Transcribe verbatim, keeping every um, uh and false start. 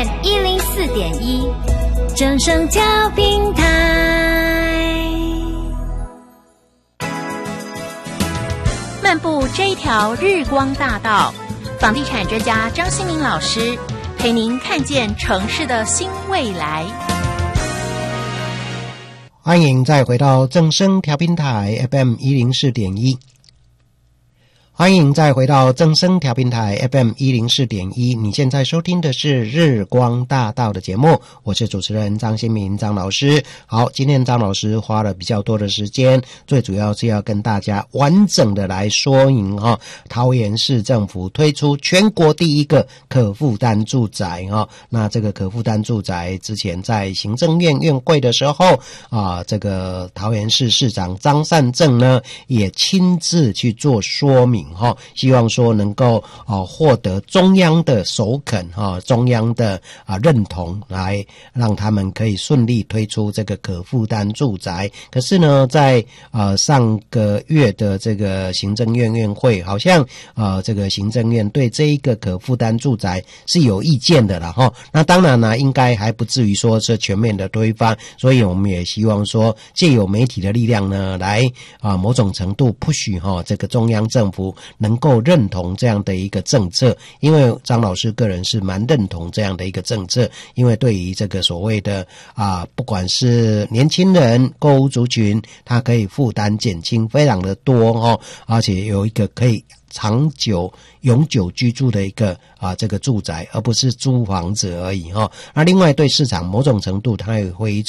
M 一零四点一，正声调频台。 漫步这一条日光大道，房地产专家张新民老师陪您看见城市的新未来。 欢迎再回到正声调频台 F M 一零四点一。欢迎再回到正声调频台 F M 一零四点一，你现在收听的是日光大道的节目，我是主持人张新民张老师。好，今天张老师花了比较多的时间，最主要是要跟大家完整的来说明哈、哦，桃园市政府推出全国第一个可负担住宅哈、哦，那这个可负担住宅之前在行政院院会的时候啊，这个桃园市市长张善政呢也亲自去做说明。希望说能够哦获得中央的首肯哈、哦，中央的啊认同，来让他们可以顺利推出这个可负担住宅。可是呢，在呃上个月的这个行政院院会，好像呃这个行政院对这一个可负担住宅是有意见的啦哈。那当然呢，应该还不至于说是全面的推翻，所以我们也希望说借由媒体的力量呢，来啊某种程度 push 哈这个中央政府。能够认同这样的一个政策，因为张老师个人是蛮认同这样的一个政策，因为对于这个所谓的啊，不管是年轻人、购屋族群，他可以负担减轻非常的多哦，而且有一个可以长久永久居住的一个啊这个住宅，而不是租房子而已哈、哦。那另外对市场某种程度它也会